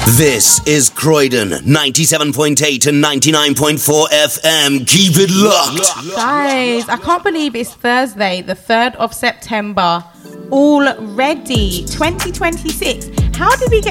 This is Croydon 97.8 and 99.4 FM. Keep it locked. Guys, I can't believe it's Thursday, the 3rd of September. Already 2026. How did we get